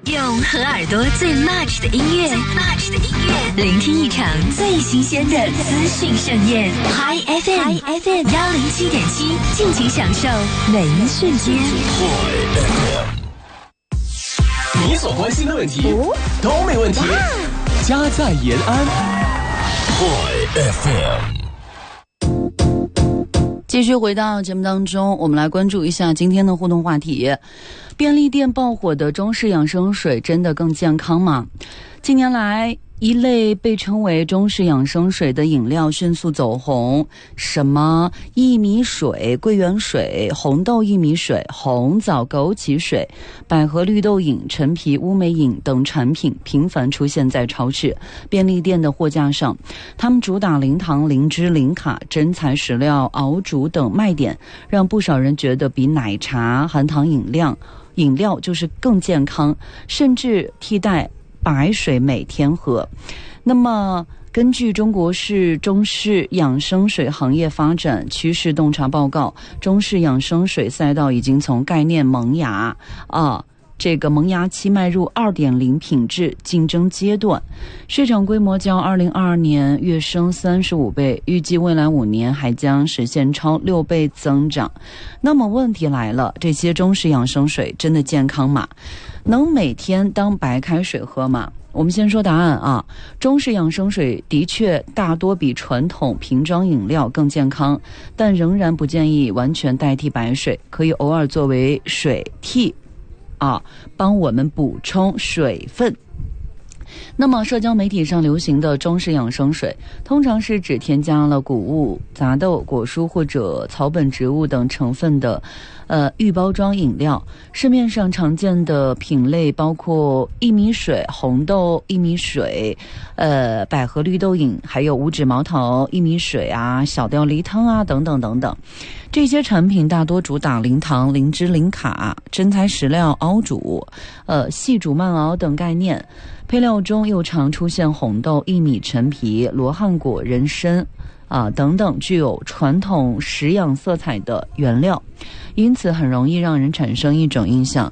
用和耳朵最 much 的音乐，聆听一场最新鲜的资讯盛宴。Hi FM 107.7，尽情享受每一瞬间。 你所关心的问题都没问题，家在延安。Hi FM。 继续回到节目当中，我们来关注一下今天的互动话题：便利店爆火的中式养生水真的更健康吗？近年来，一类被称为中式养生水的饮料迅速走红，什么薏米水、桂圆水、红豆薏米水、红枣枸杞水、百合绿豆饮、陈皮乌梅饮等产品频繁出现在超市、便利店的货架上。它们主打零糖、零脂、零卡、真材实料、熬煮等卖点，让不少人觉得比奶茶、含糖饮料就是更健康，甚至替代白水每天喝。那么根据中国式中式养生水行业发展趋势洞察报告，中式养生水赛道已经从概念萌芽萌芽期迈入 2.0 品质竞争阶段，市场规模较2022年跃升35倍，预计未来5年还将实现超6倍增长。那么问题来了，这些中式养生水真的健康吗？能每天当白开水喝吗？我们先说答案啊，中式养生水的确大多比传统瓶装饮料更健康，但仍然不建议完全代替白水，可以偶尔作为水替帮我们补充水分。那么社交媒体上流行的中式养生水，通常是指添加了谷物、杂豆、果蔬或者草本植物等成分的预包装饮料。市面上常见的品类包括薏米水、红豆薏米水、百合绿豆饮，还有无脂毛桃薏米水啊、小吊梨汤啊等等等等。这些产品大多主打零糖、零脂、零卡、真材实料、熬煮、细煮慢熬等概念。配料中又常出现红豆、薏米、陈皮、罗汉果、人参等等具有传统食养色彩的原料，因此很容易让人产生一种印象，